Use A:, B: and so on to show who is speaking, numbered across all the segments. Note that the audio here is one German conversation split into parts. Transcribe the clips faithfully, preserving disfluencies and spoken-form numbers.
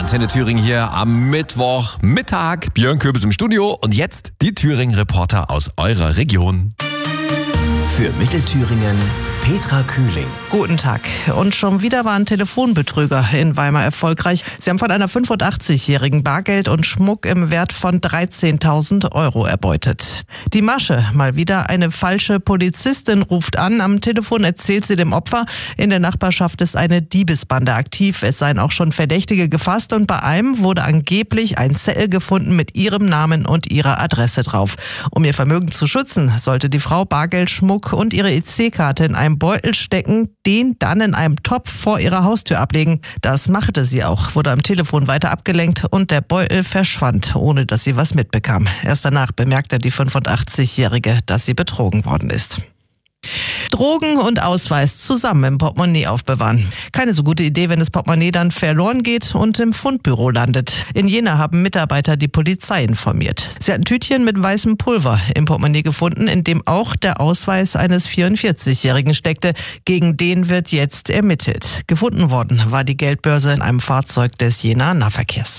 A: Antenne Thüringen hier am Mittwochmittag. Björn Köbis im Studio und jetzt die Thüringen-Reporter aus eurer Region.
B: Für Mittelthüringen Petra Kühling.
C: Guten Tag. Und schon wieder waren Telefonbetrüger in Weimar erfolgreich. Sie haben von einer fünfundachtzigjährigen Bargeld und Schmuck im Wert von dreizehntausend Euro erbeutet. Die Masche, mal wieder eine falsche Polizistin ruft an. Am Telefon erzählt sie dem Opfer, in der Nachbarschaft ist eine Diebesbande aktiv. Es seien auch schon Verdächtige gefasst und bei einem wurde angeblich ein Zettel gefunden mit ihrem Namen und ihrer Adresse drauf. Um ihr Vermögen zu schützen, sollte die Frau Bargeld, Schmuck und ihre E C-Karte in einem Beutel stecken, den dann in einem Topf vor ihrer Haustür ablegen. Das machte sie auch, wurde am Telefon weiter abgelenkt und der Beutel verschwand, ohne dass sie was mitbekam. Erst danach bemerkte die fünfundachtzigjährige, dass sie betrogen worden ist. Drogen und Ausweis zusammen im Portemonnaie aufbewahren. Keine so gute Idee, wenn das Portemonnaie dann verloren geht und im Fundbüro landet. In Jena haben Mitarbeiter die Polizei informiert. Sie hatten Tütchen mit weißem Pulver im Portemonnaie gefunden, in dem auch der Ausweis eines vierundvierzigjährigen steckte. Gegen den wird jetzt ermittelt. Gefunden worden war die Geldbörse in einem Fahrzeug des Jenaer Nahverkehrs.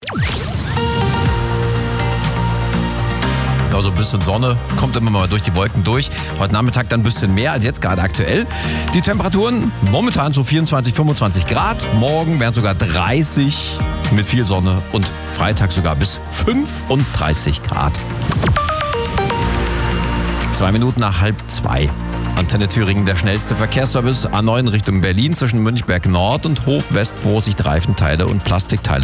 A: Also ein bisschen Sonne, kommt immer mal durch die Wolken durch. Heute Nachmittag dann ein bisschen mehr als jetzt gerade aktuell. Die Temperaturen momentan so vierundzwanzig, fünfundzwanzig Grad. Morgen wären sogar dreißig mit viel Sonne und Freitag sogar bis fünfunddreißig Grad. Zwei Minuten nach halb zwei. Antenne Thüringen, der schnellste Verkehrsservice A neun Richtung Berlin zwischen Münchberg Nord und Hof West. Vorsicht, Reifenteile und Plastikteile